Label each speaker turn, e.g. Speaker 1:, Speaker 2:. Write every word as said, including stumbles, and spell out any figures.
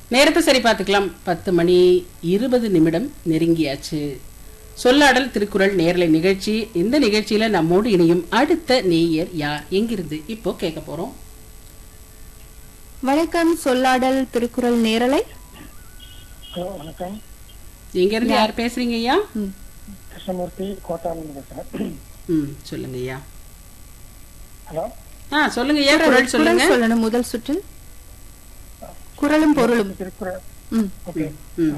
Speaker 1: நேரத்தை சரி பார்த்துக்கலாம். பத்து மணி இருபது நிமிடம் நெருங்கியாச்சு. சொல்லாடல் திருக்குறள் நேரலை நிகழ்ச்சி. இந்த நிகழ்ச்சியில நம்மோடு இணையும் அடுத்த நேயர் யார், எங்கிருந்து இப்போ கேட்க போறோம்.
Speaker 2: வணக்கம். சொல்லாடல் திருக்குறள் நேரலை.
Speaker 3: ஹலோ, வணக்கம்.
Speaker 1: எங்க இருந்து யார் பேசுறீங்க ஐயா?
Speaker 3: கிருஷ்ணமூர்த்தி, கோட்டாலிருந்து பேசுறேன்.
Speaker 1: ம், சொல்லுங்க ஐயா.
Speaker 3: ஹலோ.
Speaker 1: ஆ, சொல்லுங்க ஐயா. குறள் சொல்லுங்க.
Speaker 2: சொல்லணும் முதல் சுற்று. குறளும் பொருளும்.
Speaker 3: திருக்குறள்.
Speaker 2: ம்.
Speaker 3: ஓகே.
Speaker 1: ம்